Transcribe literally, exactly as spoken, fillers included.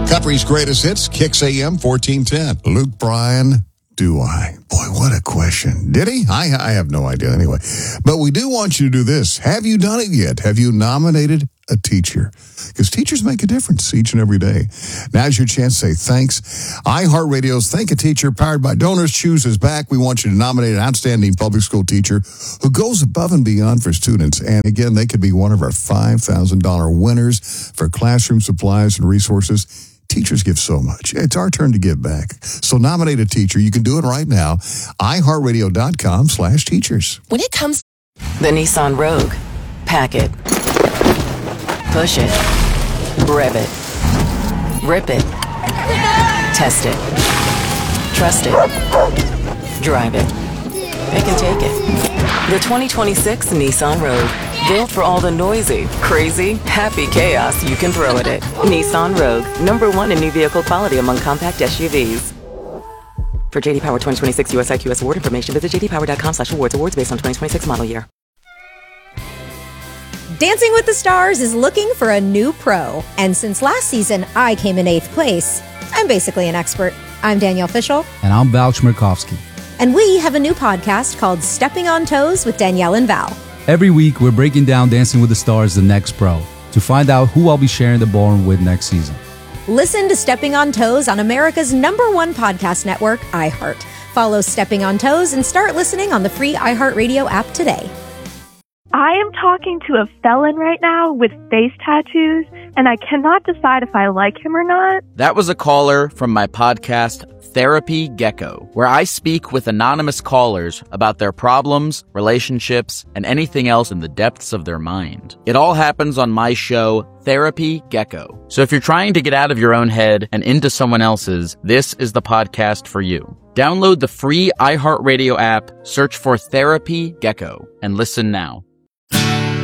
Country's greatest hits, Kicks A M fourteen ten. Luke Bryan, do I? Boy, what a question. Did he? I, I have no idea anyway. But we do want you to do this. Have you done it yet? Have you nominated a teacher? Because teachers make a difference each and every day. Now's your chance to say thanks. iHeartRadio's Thank a Teacher, powered by Donors, Choose is back. We want you to nominate an outstanding public school teacher who goes above and beyond for students. And again, they could be one of our five thousand dollars winners for classroom supplies and resources. Teachers give so much. It's our turn to give back. So nominate a teacher. You can do it right now. iHeartRadio.com slash teachers. When it comes... The Nissan Rogue. Pack it. Push it. Rev it. Rip it. Test it. Trust it. Drive it. It can take it. The twenty twenty-six Nissan Rogue. Built for all the noisy, crazy, happy chaos you can throw at it. Nissan Rogue. Number one in new vehicle quality among compact S U Vs. For J D Power twenty twenty-six U S I Q S award information, visit j d power dot com slash awards. Awards based on twenty twenty-six model year. Dancing with the Stars is looking for a new pro. And since last season, I came in eighth place. I'm basically an expert. I'm Danielle Fishel. And I'm Val Chmerkovsky. And we have a new podcast called Stepping on Toes with Danielle and Val. Every week, we're breaking down Dancing with the Stars, the next pro, to find out who I'll be sharing the ballroom with next season. Listen to Stepping on Toes on America's number one podcast network, iHeart. Follow Stepping on Toes and start listening on the free iHeartRadio app today. I am talking to a felon right now with face tattoos, and I cannot decide if I like him or not. That was a caller from my podcast, Therapy Gecko, where I speak with anonymous callers about their problems, relationships, and anything else in the depths of their mind. It all happens on my show, Therapy Gecko. So if you're trying to get out of your own head and into someone else's, this is the podcast for you. Download the free iHeartRadio app, search for Therapy Gecko, and listen now.